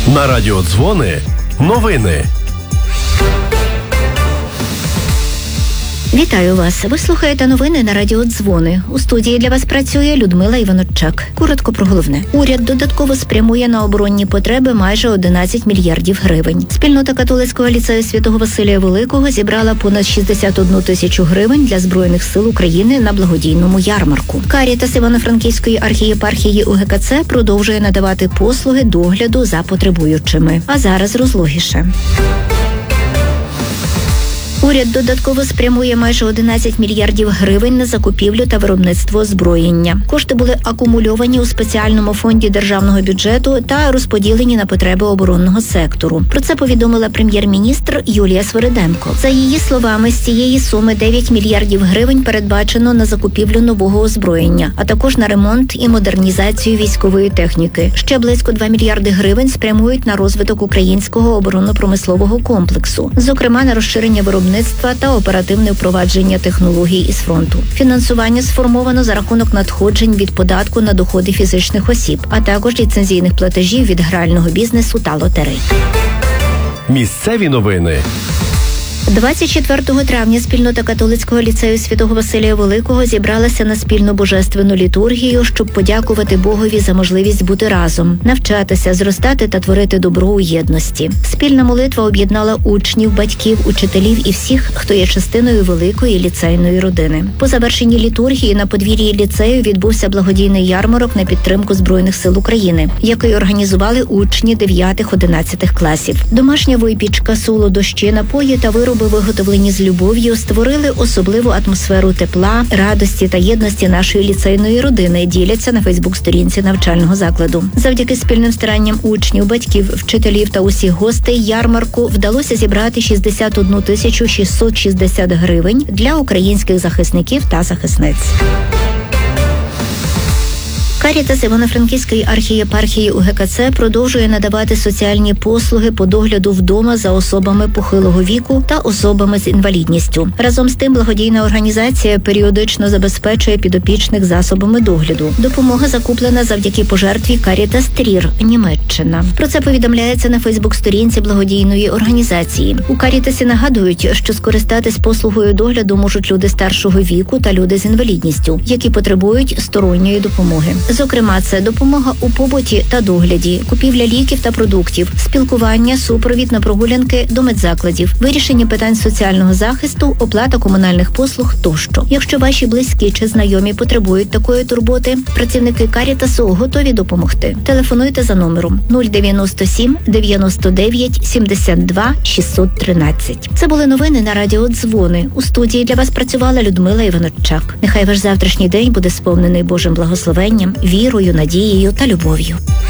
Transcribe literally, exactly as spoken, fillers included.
На радіо Дзвони новини. Вітаю вас. Ви слухаєте новини на радіо Дзвони. У студії для вас працює Людмила Іваноччак. Коротко про головне. Уряд додатково спрямує на оборонні потреби майже одинадцять мільярдів гривень. Спільнота католицького ліцею Святого Василія Великого зібрала понад шістдесят одну тисячу гривень для Збройних сил України на благодійному ярмарку. Карітас Івано-Франківської архієпархії УГКЦ продовжує надавати послуги догляду за потребуючими. А зараз розлогіше. Уряд додатково спрямує майже одинадцять мільярдів гривень на закупівлю та виробництво озброєння. Кошти були акумульовані у спеціальному фонді державного бюджету та розподілені на потреби оборонного сектору. Про це повідомила прем'єр-міністр Юлія Свериденко. За її словами, з цієї суми дев'ять мільярдів гривень передбачено на закупівлю нового озброєння, а також на ремонт і модернізацію військової техніки. Ще близько два мільярди гривень спрямують на розвиток українського оборонно-промислового комплексу, зокрема на розширення виробництва та оперативне впровадження технологій із фронту. Фінансування сформовано за рахунок надходжень від податку на доходи фізичних осіб, а також ліцензійних платежів від грального бізнесу та лотерей. Місцеві новини. двадцять четвертого травня спільнота католицького ліцею Святого Василія Великого зібралася на спільну божественну літургію, щоб подякувати Богові за можливість бути разом, навчатися, зростати та творити добро у єдності. Спільна молитва об'єднала учнів, батьків, учителів і всіх, хто є частиною великої ліцейної родини. По завершенні літургії на подвір'ї ліцею відбувся благодійний ярмарок на підтримку Збройних сил України, який організували учні дев'ятих-одинадцятих класів. Домашня випічка, солодощі, напої та вироби, виготовлені з любов'ю, створили особливу атмосферу тепла, радості та єдності нашої ліцейної родини, діляться на Фейсбук-сторінці навчального закладу. Завдяки спільним старанням учнів, батьків, вчителів та усіх гостей ярмарку вдалося зібрати шістдесят одну тисячу шістсот шістдесят гривень для українських захисників та захисниць. Карітас Івано-Франківської архієпархії УГКЦ продовжує надавати соціальні послуги по догляду вдома за особами похилого віку та особами з інвалідністю. Разом з тим, благодійна організація періодично забезпечує підопічних засобами догляду. Допомога закуплена завдяки пожертві Карітас Трір, Німеччина. Про це повідомляється на Фейсбук-сторінці благодійної організації. У Карітасі нагадують, що скористатись послугою догляду можуть люди старшого віку та люди з інвалідністю, які потребують сторонньої допомоги. Зокрема, це допомога у побуті та догляді, купівля ліків та продуктів, спілкування, супровід на прогулянки до медзакладів, вирішення питань соціального захисту, оплата комунальних послуг тощо. Якщо ваші близькі чи знайомі потребують такої турботи, працівники Карітасу готові допомогти. Телефонуйте за номером нуль дев'яносто сім дев'яносто дев'ять сімдесят два шістсот тринадцять. Це були новини на радіо Дзвони. У студії для вас працювала Людмила Іваноччак. Нехай ваш завтрашній день буде сповнений Божим благословенням, вірою, надією та любов'ю.